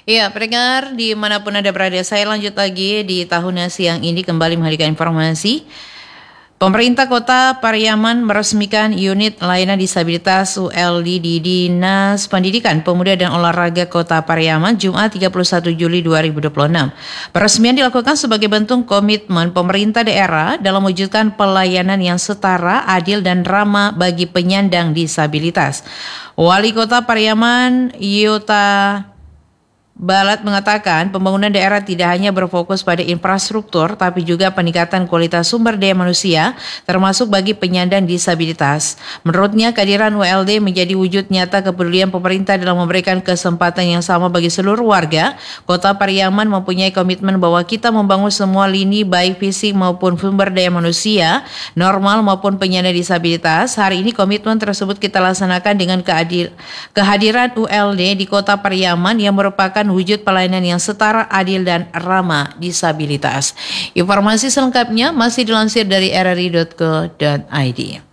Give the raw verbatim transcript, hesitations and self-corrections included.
Ya, pendengar dimanapun Anda berada, saya lanjut lagi di tahunnya siang ini kembali menghadirkan informasi. Pemerintah Kota Pariaman meresmikan unit layanan disabilitas U L D di Dinas Pendidikan, Pemuda dan Olahraga Kota Pariaman Jumat tiga puluh satu Juli dua ribu dua puluh enam. Peresmian dilakukan sebagai bentuk komitmen pemerintah daerah dalam mewujudkan pelayanan yang setara, adil dan ramah bagi penyandang disabilitas. Wali Kota Pariaman Yota Balat mengatakan pembangunan daerah tidak hanya berfokus pada infrastruktur tapi juga peningkatan kualitas sumber daya manusia termasuk bagi penyandang disabilitas. Menurutnya kehadiran U L D menjadi wujud nyata kepedulian pemerintah dalam memberikan kesempatan yang sama bagi seluruh warga. Kota Pariaman mempunyai komitmen bahwa kita membangun semua lini baik fisik maupun sumber daya manusia, normal maupun penyandang disabilitas. Hari ini komitmen tersebut kita laksanakan dengan keadil, kehadiran U L D di Kota Pariaman yang merupakan wujud pelayanan yang setara, adil dan ramah disabilitas. Informasi selengkapnya masih dilansir dari r r i dot co dot i d.